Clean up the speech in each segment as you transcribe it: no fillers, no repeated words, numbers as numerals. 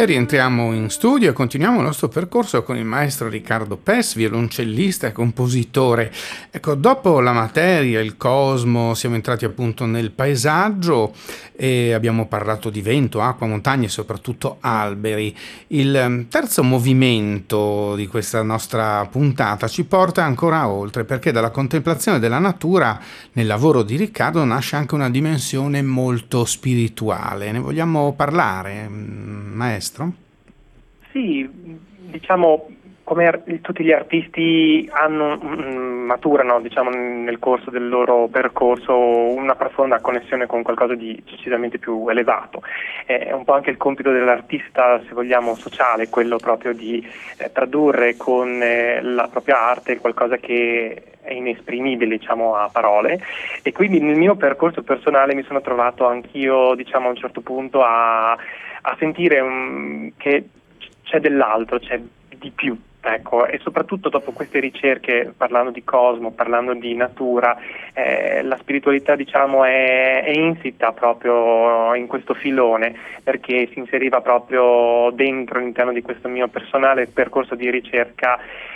E rientriamo in studio e continuiamo il nostro percorso con il maestro Riccardo Pes, violoncellista e compositore. Ecco, dopo la materia, il cosmo, siamo entrati appunto nel paesaggio e abbiamo parlato di vento, acqua, montagne e soprattutto alberi. Il terzo movimento di questa nostra puntata ci porta ancora oltre, perché dalla contemplazione della natura nel lavoro di Riccardo nasce anche una dimensione molto spirituale. Ne vogliamo parlare, maestro? Sì, diciamo come tutti gli artisti maturano, diciamo, nel corso del loro percorso una profonda connessione con qualcosa di decisamente più elevato. È un po' anche il compito dell'artista, se vogliamo, sociale, quello proprio di tradurre con la propria arte qualcosa che è inesprimibile, diciamo, a parole, e quindi nel mio percorso personale mi sono trovato anch'io, diciamo, a un certo punto a sentire che c'è dell'altro, c'è di più, ecco, e soprattutto dopo queste ricerche, parlando di cosmo, parlando di natura, la spiritualità, diciamo, è insita proprio in questo filone, perché si inseriva proprio dentro, all'interno di questo mio personale percorso di ricerca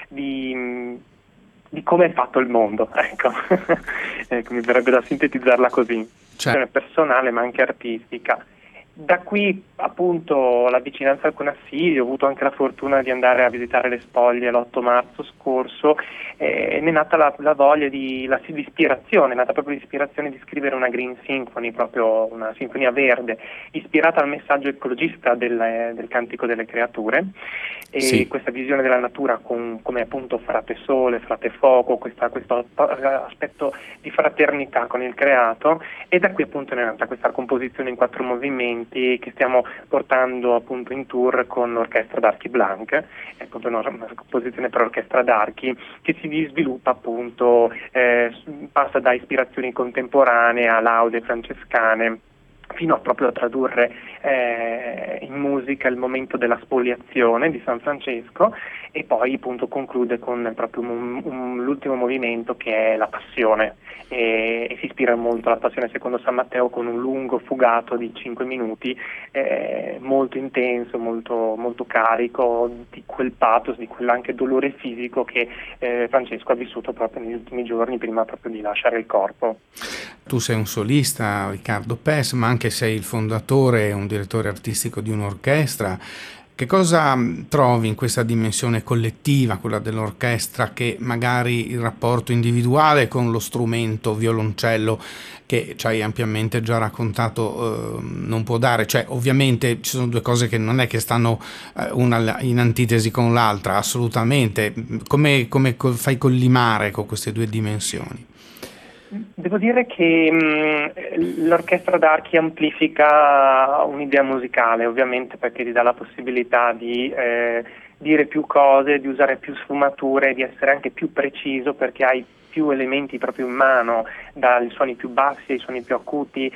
di come è fatto il mondo, ecco. Ecco, mi verrebbe da sintetizzarla così, personale ma anche artistica. Da qui appunto la vicinanza al Conassigli, ho avuto anche la fortuna di andare a visitare le spoglie l'8 marzo scorso, e ne è nata la voglia di ispirazione, è nata proprio l'ispirazione di scrivere una Green Symphony, proprio una sinfonia verde, ispirata al messaggio ecologista del Cantico delle Creature, e sì. Questa visione della natura come appunto frate sole, frate fuoco, questo aspetto di fraternità con il creato, e da qui appunto è nata questa composizione in 4 movimenti che stiamo portando appunto in tour con l'Orchestra d'Archi Blanc, è appunto una composizione per orchestra d'archi che si sviluppa appunto, passa da ispirazioni contemporanee a laude francescane, fino a proprio a tradurre in musica il momento della spoliazione di San Francesco, e poi appunto conclude con proprio l'ultimo movimento che è la Passione, e si ispira molto alla Passione secondo San Matteo con un lungo fugato di 5 minuti, molto intenso, molto, molto carico di quel pathos, di quell'anche dolore fisico che Francesco ha vissuto proprio negli ultimi giorni prima proprio di lasciare il corpo. Tu sei un solista, Riccardo Pes, ma anche sei il fondatore e un direttore artistico di un'orchestra. Che cosa trovi in questa dimensione collettiva, quella dell'orchestra, che magari il rapporto individuale con lo strumento violoncello, che ci hai ampiamente già raccontato, non può dare? Cioè, ovviamente ci sono due cose che non è che stanno una in antitesi con l'altra, assolutamente. Come fai collimare con queste due dimensioni? Devo dire che l'orchestra d'archi amplifica un'idea musicale, ovviamente, perché ti dà la possibilità di dire più cose, di usare più sfumature, di essere anche più preciso, perché hai più elementi proprio in mano, dai suoni più bassi ai suoni più acuti,